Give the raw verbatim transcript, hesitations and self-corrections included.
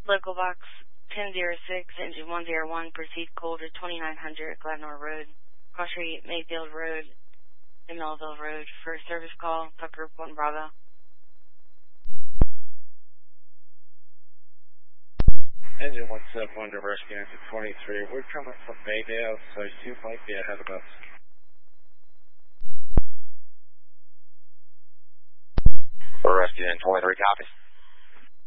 Local box ten zero six, engine one zero one, proceed cold to twenty-nine hundred Gladnor Road, Cross Street, Mayfield Road, and Melville Road. For service call, Tuck Group one Bravo. Engine one seven one to rescue engine twenty-three. We're coming from Maydale, so you might be ahead of us. For rescue engine twenty-three, copy.